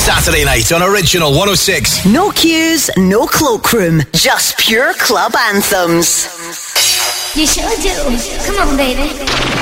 Saturday night on Original 106. No cues, no cloakroom, just pure club anthems. You sure do. Come on, baby.